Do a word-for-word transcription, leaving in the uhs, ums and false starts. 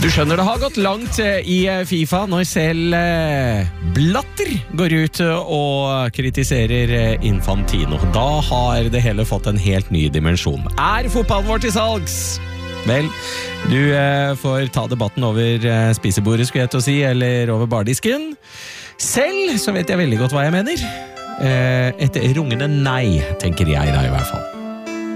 Du skjønner det har gått langt i FIFA når selv Blatter går ut og kritiserer Infantino. Da har det hele fått en helt ny dimensjon. Er fotballen vår til salgs? Vel, du får ta debatten over spisebordet, skulle jeg til å si, eller over bardisken. Selv så vet jeg veldig godt hva jeg mener. Et rungende nei, tenker jeg da i hvert fall.